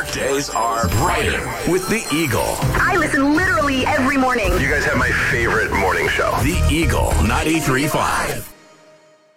Days are brighter with the Eagle. I listen literally every morning. You guys have my favorite morning show. The Eagle 93.5.